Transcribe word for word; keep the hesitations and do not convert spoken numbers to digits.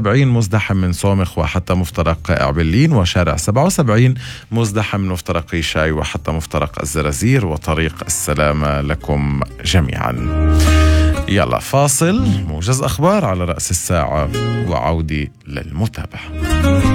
وسبعين مزدحم من صومخ وحتى مفترق أعبلين، وشارع سبعة وسبعين مزدحم من مفترق شاي وحتى مفترق الزرازير وطريق السلامة لكم جميعا. يلا فاصل، موجز أخبار على رأس الساعة وعودي للمتابعة.